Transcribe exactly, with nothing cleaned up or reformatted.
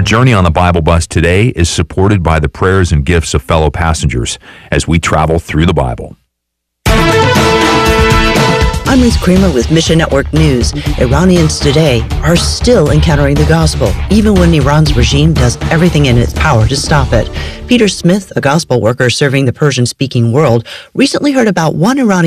Our journey on the Bible Bus today is supported by the prayers and gifts of fellow passengers as we travel through the Bible. I'm Ruth Kramer with Mission Network News. Iranians today are still encountering the gospel, even when Iran's regime does everything in its power to stop it. Peter Smith, a gospel worker serving the Persian-speaking world, recently heard about one Iranian